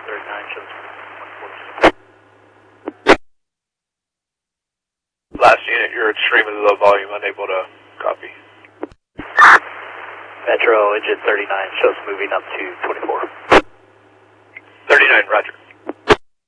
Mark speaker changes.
Speaker 1: 39 shows 142.
Speaker 2: Last unit, you're extremely low volume, unable to copy.
Speaker 1: Metro engine 39 shows moving up to 24.
Speaker 2: 39, roger.